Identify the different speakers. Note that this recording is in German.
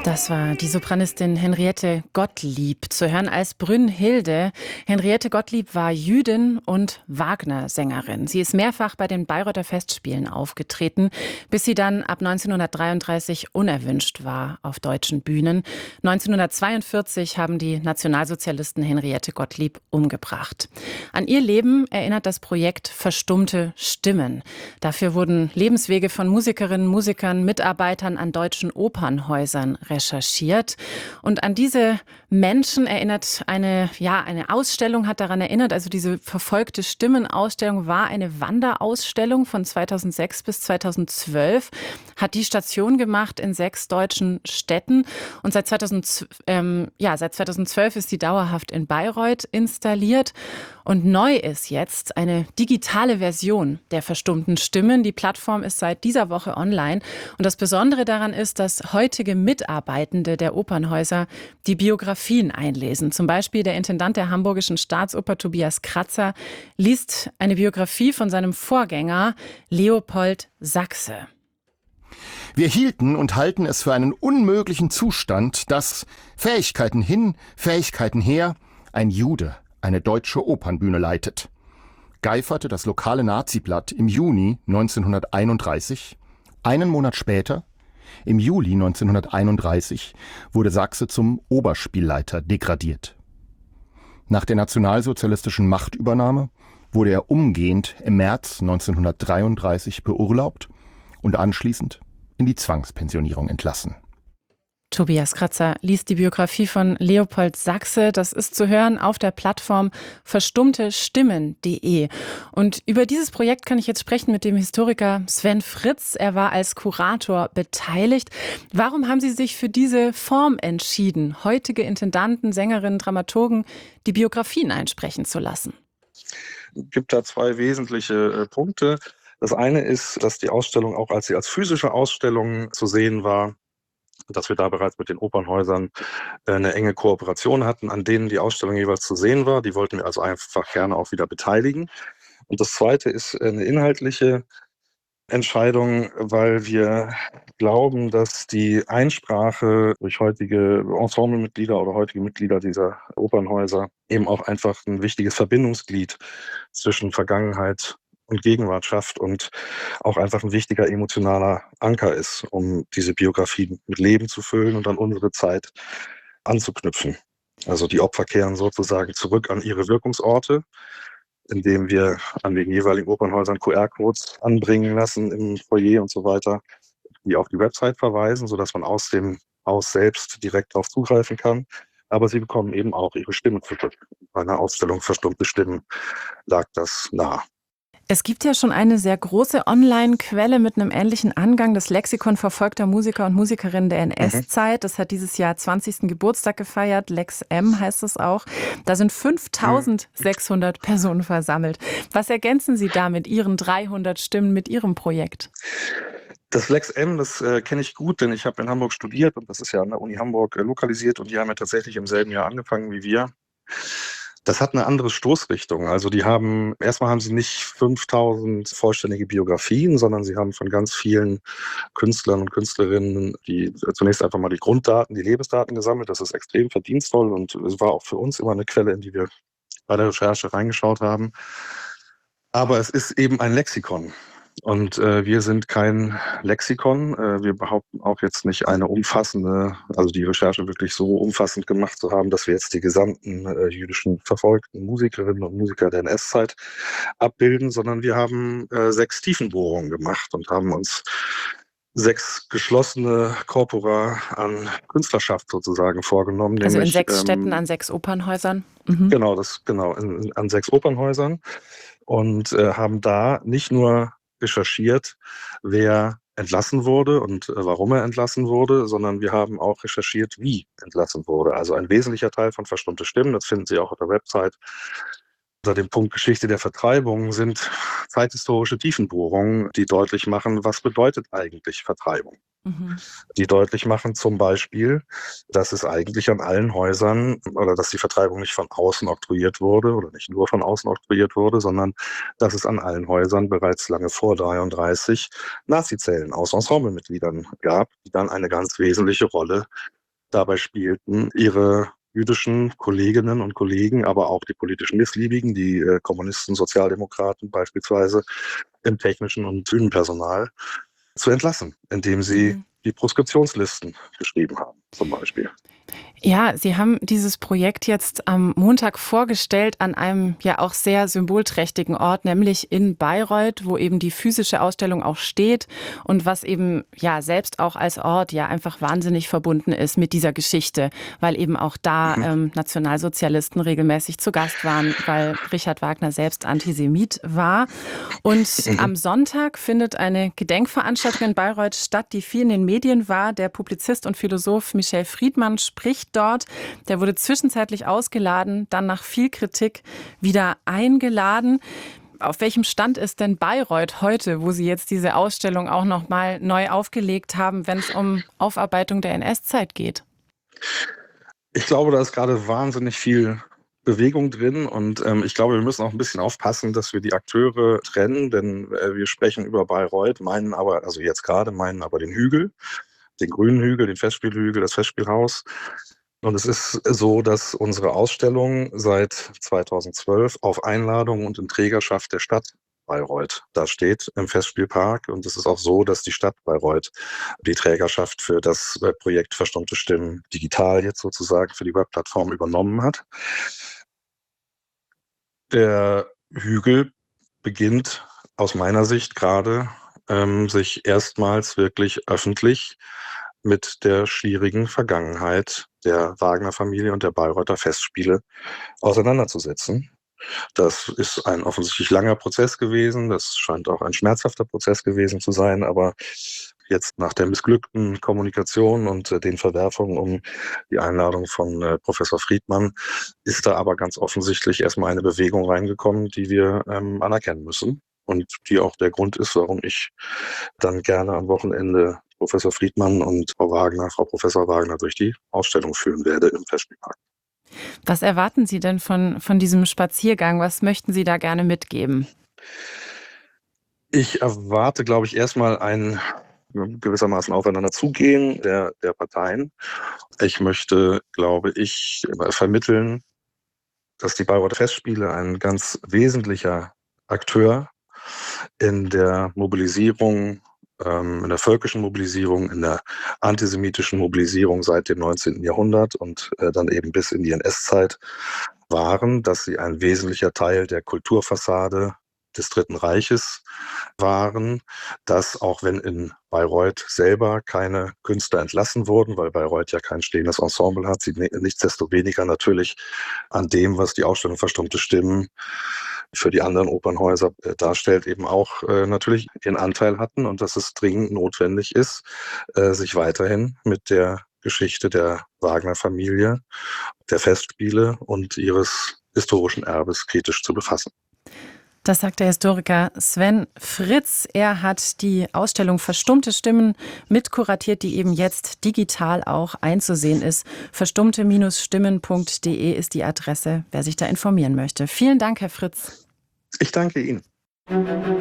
Speaker 1: Das war die Sopranistin Henriette Gottlieb, zu hören als Brünnhilde. Henriette Gottlieb war Jüdin und Wagner-Sängerin. Sie ist mehrfach bei den Bayreuther Festspielen aufgetreten, bis sie dann ab 1933 unerwünscht war auf deutschen Bühnen. 1942 haben die Nationalsozialisten Henriette Gottlieb umgebracht. An ihr Leben erinnert das Projekt Verstummte Stimmen. Dafür wurden Lebenswege von Musikerinnen, Musikern, Mitarbeitern an deutschen Opernhäusern recherchiert. Und an diese Menschen erinnert eine Ausstellung hat daran erinnert, also diese verfolgte Stimmen-Ausstellung war eine Wanderausstellung von 2006 bis 2012, hat die Station gemacht in 6 deutschen Städten und seit 2012 ist sie dauerhaft in Bayreuth installiert. Und neu ist jetzt eine digitale Version der verstummten Stimmen. Die Plattform ist seit dieser Woche online. Und das Besondere daran ist, dass heutige Mitarbeitende der Opernhäuser die Biografien einlesen. Zum Beispiel der Intendant der Hamburgischen Staatsoper Tobias Kratzer liest eine Biografie von seinem Vorgänger Leopold Sachse.
Speaker 2: Wir hielten und halten es für einen unmöglichen Zustand, dass Fähigkeiten hin, Fähigkeiten her ein Jude eine deutsche Opernbühne leitet, geiferte das lokale Naziblatt im Juni 1931. Einen Monat später, im Juli 1931, wurde Sachse zum Oberspielleiter degradiert. Nach der nationalsozialistischen Machtübernahme wurde er umgehend im März 1933 beurlaubt und anschließend in die Zwangspensionierung entlassen.
Speaker 1: Tobias Kratzer liest die Biografie von Leopold Sachse. Das ist zu hören auf der Plattform verstummtestimmen.de. Und über dieses Projekt kann ich jetzt sprechen mit dem Historiker Sven Fritz. Er war als Kurator beteiligt. Warum haben Sie sich für diese Form entschieden, heutige Intendanten, Sängerinnen, Dramaturgen die Biografien einsprechen zu lassen?
Speaker 3: Es gibt da 2 wesentliche Punkte. Das eine ist, dass die Ausstellung auch als physische Ausstellung zu sehen war, dass wir da bereits mit den Opernhäusern eine enge Kooperation hatten, an denen die Ausstellung jeweils zu sehen war. Die wollten wir also einfach gerne auch wieder beteiligen. Und das Zweite ist eine inhaltliche Entscheidung, weil wir glauben, dass die Einsprache durch heutige Ensemblemitglieder oder heutige Mitglieder dieser Opernhäuser eben auch einfach ein wichtiges Verbindungsglied zwischen Vergangenheit und Gegenwart schafft und auch einfach ein wichtiger emotionaler Anker ist, um diese Biografien mit Leben zu füllen und an unsere Zeit anzuknüpfen. Also die Opfer kehren sozusagen zurück an ihre Wirkungsorte, indem wir an den jeweiligen Opernhäusern QR-Codes anbringen lassen im Foyer und so weiter, die auf die Website verweisen, sodass man aus dem Haus selbst direkt darauf zugreifen kann. Aber sie bekommen eben auch ihre Stimme zurück. Bei einer Ausstellung Verstummte Stimmen lag das nah.
Speaker 1: Es gibt ja schon eine sehr große Online-Quelle mit einem ähnlichen Angang, das Lexikon verfolgter Musiker und Musikerinnen der NS-Zeit. Das hat dieses Jahr 20. Geburtstag gefeiert. Lex M heißt es auch. Da sind 5.600 Personen versammelt. Was ergänzen Sie da mit Ihren 300 Stimmen, mit Ihrem Projekt?
Speaker 3: Das Lex M, das kenne ich gut, denn ich habe in Hamburg studiert und das ist ja an der Uni Hamburg lokalisiert und die haben ja tatsächlich im selben Jahr angefangen wie wir. Das hat eine andere Stoßrichtung. Also erstmal haben sie nicht 5.000 vollständige Biografien, sondern sie haben von ganz vielen Künstlern und Künstlerinnen die zunächst einfach mal die Grunddaten, die Lebensdaten gesammelt. Das ist extrem verdienstvoll und es war auch für uns immer eine Quelle, in die wir bei der Recherche reingeschaut haben. Aber es ist eben ein Lexikon. Und wir sind kein Lexikon. Wir behaupten auch jetzt nicht die Recherche wirklich so umfassend gemacht zu haben, dass wir jetzt die gesamten jüdischen verfolgten Musikerinnen und Musiker der NS-Zeit abbilden, sondern wir haben 6 Tiefenbohrungen gemacht und haben uns 6 geschlossene Corpora an Künstlerschaft sozusagen vorgenommen.
Speaker 1: Also in 6 Städten an 6 Opernhäusern?
Speaker 3: Mhm. An 6 Opernhäusern und haben da nicht nur recherchiert, wer entlassen wurde und warum er entlassen wurde, sondern wir haben auch recherchiert, wie entlassen wurde. Also ein wesentlicher Teil von Verstummte Stimmen, das finden Sie auch auf der Website, unter dem Punkt Geschichte der Vertreibung sind zeithistorische Tiefenbohrungen, die deutlich machen, was bedeutet eigentlich Vertreibung.
Speaker 1: Mhm.
Speaker 3: die deutlich machen zum Beispiel, dass es eigentlich an allen Häusern oder dass die Vertreibung nicht von außen oktroyiert wurde oder nicht nur von außen oktroyiert wurde, sondern dass es an allen Häusern bereits lange vor 33 Nazizellen aus Ensemblemitgliedern gab, die dann eine ganz wesentliche Rolle dabei spielten, ihre jüdischen Kolleginnen und Kollegen, aber auch die politischen Missliebigen, die Kommunisten, Sozialdemokraten beispielsweise, im technischen und Bühnenpersonal zu entlassen, indem sie
Speaker 1: Mhm.
Speaker 3: die Proskriptionslisten geschrieben haben, zum Beispiel.
Speaker 1: Ja, Sie haben dieses Projekt jetzt am Montag vorgestellt an einem ja auch sehr symbolträchtigen Ort, nämlich in Bayreuth, wo eben die physische Ausstellung auch steht und was eben ja selbst auch als Ort ja einfach wahnsinnig verbunden ist mit dieser Geschichte, weil eben auch da
Speaker 3: Mhm.
Speaker 1: Nationalsozialisten regelmäßig zu Gast waren, weil Richard Wagner selbst Antisemit war. Und
Speaker 3: Mhm.
Speaker 1: am Sonntag findet eine Gedenkveranstaltung in Bayreuth statt, die viel in den Medien war. Der Publizist und Philosoph Michel Friedmann spricht dort. Der wurde zwischenzeitlich ausgeladen, dann nach viel Kritik wieder eingeladen. Auf welchem Stand ist denn Bayreuth heute, wo Sie jetzt diese Ausstellung auch noch mal neu aufgelegt haben, wenn es um Aufarbeitung der NS-Zeit geht?
Speaker 3: Ich glaube, da ist gerade wahnsinnig viel Bewegung drin und ich glaube, wir müssen auch ein bisschen aufpassen, dass wir die Akteure trennen, denn wir sprechen über Bayreuth, meinen aber, also jetzt gerade meinen aber den Hügel, den grünen Hügel, den Festspielhügel, das Festspielhaus. Und es ist so, dass unsere Ausstellung seit 2012 auf Einladung und in Trägerschaft der Stadt Bayreuth da steht im Festspielpark. Und es ist auch so, dass die Stadt Bayreuth die Trägerschaft für das Projekt Verstummte Stimmen digital jetzt sozusagen für die Webplattform übernommen hat. Der Hügel beginnt aus meiner Sicht gerade sich erstmals wirklich öffentlich mit der schwierigen Vergangenheit der Wagner-Familie und der Bayreuther Festspiele auseinanderzusetzen. Das ist ein offensichtlich langer Prozess gewesen. Das scheint auch ein schmerzhafter Prozess gewesen zu sein. Aber jetzt nach der missglückten Kommunikation und den Verwerfungen um die Einladung von Professor Friedmann ist da aber ganz offensichtlich erstmal eine Bewegung reingekommen, die wir anerkennen müssen. Und die auch der Grund ist, warum ich dann gerne am Wochenende Professor Friedmann und Frau Professor Wagner durch die Ausstellung führen werde im Festspielpark.
Speaker 1: Was erwarten Sie denn von diesem Spaziergang? Was möchten Sie da gerne mitgeben?
Speaker 3: Ich erwarte, glaube ich, erstmal ein gewissermaßen aufeinander zugehen der Parteien. Ich möchte, glaube ich, vermitteln, dass die Bayreuther Festspiele ein ganz wesentlicher Akteur in der Mobilisierung, in der völkischen Mobilisierung, in der antisemitischen Mobilisierung seit dem 19. Jahrhundert und dann eben bis in die NS-Zeit waren, dass sie ein wesentlicher Teil der Kulturfassade des Dritten Reiches waren, dass auch wenn in Bayreuth selber keine Künstler entlassen wurden, weil Bayreuth ja kein stehendes Ensemble hat, sie nichtsdestoweniger natürlich an dem, was die Ausstellung Verstummte Stimmen für die anderen Opernhäuser darstellt, eben auch natürlich ihren Anteil hatten und dass es dringend notwendig ist, sich weiterhin mit der Geschichte der Wagner-Familie, der Festspiele und ihres historischen Erbes kritisch zu befassen.
Speaker 1: Das sagt der Historiker Sven Fritz. Er hat die Ausstellung Verstummte Stimmen mitkuratiert, die eben jetzt digital auch einzusehen ist. Verstummte-stimmen.de ist die Adresse, wer sich da informieren möchte. Vielen Dank, Herr Fritz.
Speaker 3: Ich danke Ihnen.